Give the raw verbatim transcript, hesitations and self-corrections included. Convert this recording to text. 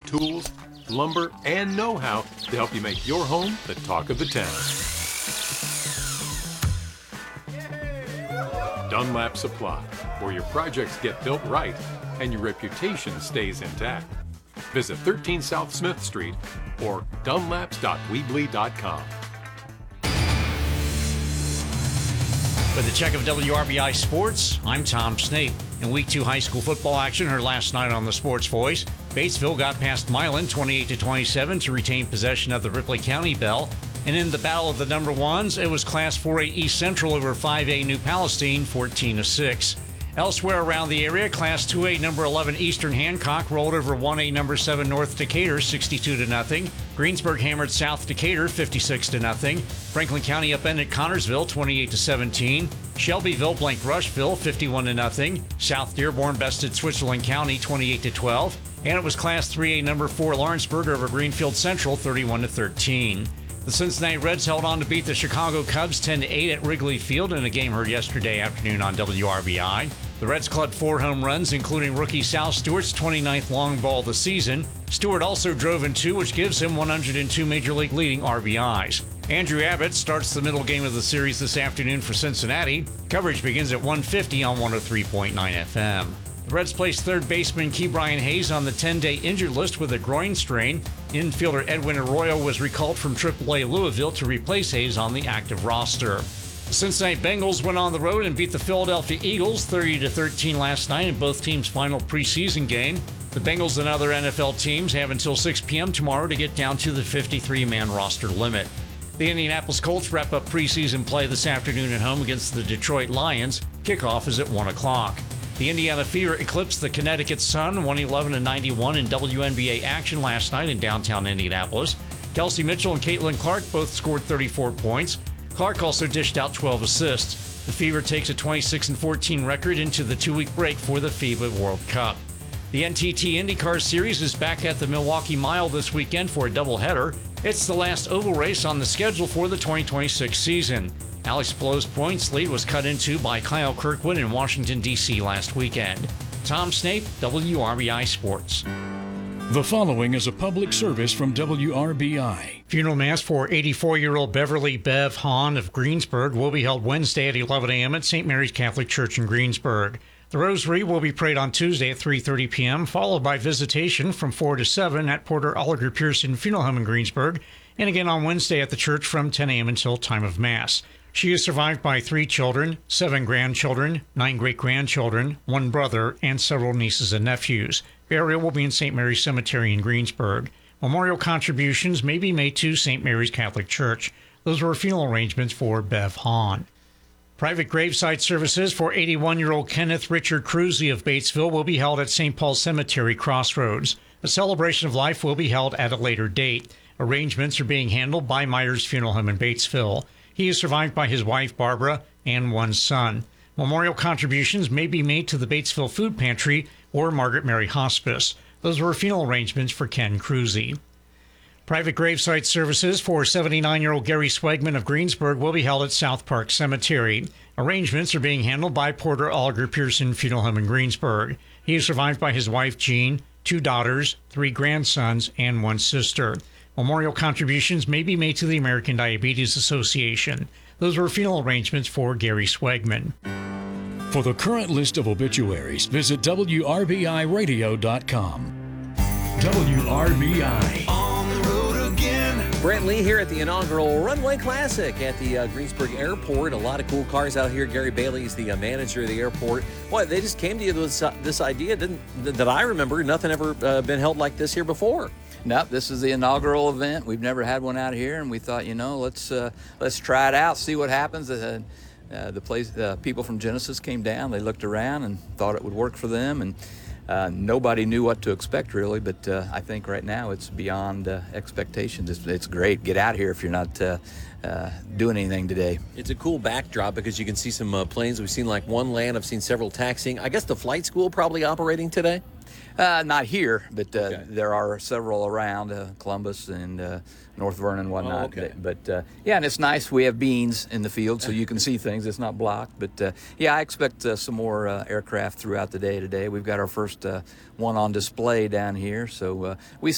tools, lumber, and know-how to help you make your home the talk of the town. Dunlap Supply, where your projects get built right and your reputation stays intact. Visit thirteen South Smith Street or dunlaps dot weebly dot com. With a check of W R B I Sports, I'm Tom Snape. In Week two high school football action heard last night on the Sports Voice, Batesville got past Milan twenty-eight to twenty-seven to retain possession of the Ripley County Bell. And in the battle of the number ones, it was Class four A East Central over five A New Palestine fourteen to six. Elsewhere around the area, Class two A number eleven Eastern Hancock rolled over one A number seven North Decatur sixty-two to nothing. Greensburg hammered South Decatur fifty-six to nothing. Franklin County upended Connorsville twenty-eight to seventeen. Shelbyville blanked Rushville fifty-one to nothing. South Dearborn bested Switzerland County twenty-eight to twelve. And it was Class three A number four Lawrenceburg over Greenfield Central thirty-one to thirteen. The Cincinnati Reds held on to beat the Chicago Cubs ten to eight at Wrigley Field in a game heard yesterday afternoon on W R B I. The Reds clubbed four home runs, including rookie Sal Stewart's twenty-ninth long ball of the season. Stewart also drove in two, which gives him one hundred two Major League leading R B Is. Andrew Abbott starts the middle game of the series this afternoon for Cincinnati. Coverage begins at one fifty on one oh three point nine F M. The Reds placed third baseman Key Brian Hayes on the ten-day injured list with a groin strain. Infielder Edwin Arroyo was recalled from triple A Louisville to replace Hayes on the active roster. The Cincinnati Bengals went on the road and beat the Philadelphia Eagles thirty to thirteen last night in both teams' final preseason game. The Bengals and other N F L teams have until six p.m. tomorrow to get down to the fifty-three man roster limit. The Indianapolis Colts wrap up preseason play this afternoon at home against the Detroit Lions. Kickoff is at one o'clock. The Indiana Fever eclipsed the Connecticut Sun one eleven to ninety-one in W N B A action last night in downtown Indianapolis. Kelsey Mitchell and Caitlin Clark both scored thirty-four points. Clark also dished out twelve assists. The Fever takes a twenty-six and fourteen record into the two-week break for the FIBA World Cup. The N T T IndyCar Series is back at the Milwaukee Mile this weekend for a doubleheader. It's the last oval race on the schedule for the twenty twenty-six season. Alex Palou's points lead was cut into by Kyle Kirkwood in Washington, D C last weekend. Tom Snape, W R B I Sports. The following is a public service from W R B I. Funeral mass for eighty-four-year-old Beverly Bev Hahn of Greensburg will be held Wednesday at eleven a.m. at Saint Mary's Catholic Church in Greensburg. The rosary will be prayed on Tuesday at three thirty p.m., followed by visitation from four to seven at Porter Oliver Pearson Funeral Home in Greensburg, and again on Wednesday at the church from ten a.m. until time of Mass. She is survived by three children, seven grandchildren, nine great-grandchildren, one brother, and several nieces and nephews. Burial will be in Saint Mary's Cemetery in Greensburg. Memorial contributions may be made to Saint Mary's Catholic Church. Those were funeral arrangements for Bev Hahn. Private gravesite services for eighty-one-year-old Kenneth Richard Cruzy of Batesville will be held at Saint Paul's Cemetery Crossroads. A celebration of life will be held at a later date. Arrangements are being handled by Myers Funeral Home in Batesville. He is survived by his wife, Barbara, and one son. Memorial contributions may be made to the Batesville Food Pantry or Margaret Mary Hospice. Those were funeral arrangements for Ken Cruzy. Private gravesite services for seventy-nine-year-old Gary Swegman of Greensburg will be held at South Park Cemetery. Arrangements are being handled by Porter Oliver Pearson Funeral Home in Greensburg. He is survived by his wife, Jean, two daughters, three grandsons, and one sister. Memorial contributions may be made to the American Diabetes Association. Those were funeral arrangements for Gary Swegman. For the current list of obituaries, visit W R B I radio dot com. W R B I. On the road again. Brent Lee here at the inaugural Runway Classic at the uh, Greensburg Airport. A lot of cool cars out here. Gary Bailey is the uh, manager of the airport. What, they just came to you with this, uh, this idea, didn't that I remember. Nothing ever uh, been held like this here before. Nope, this is the inaugural event. We've never had one out here, and we thought, you know, let's uh, let's try it out, see what happens. Uh, uh, the place, uh, people from Genesis came down. They looked around and thought it would work for them, and uh, nobody knew what to expect really. But uh, I think right now it's beyond uh, expectations. It's, it's great. Get out here if you're not uh, uh, doing anything today. It's a cool backdrop because you can see some uh, planes. We've seen like one land. I've seen several taxiing. I guess the flight school probably operating today. Uh, not here, but uh, okay. There are several around uh, Columbus and uh, North Vernon and whatnot. Oh, okay. But uh, yeah, and it's nice. We have beans in the field, so you can see things. It's not blocked. But uh, yeah, I expect uh, some more uh, aircraft throughout the day today. We've got our first uh, one on display down here, so uh, we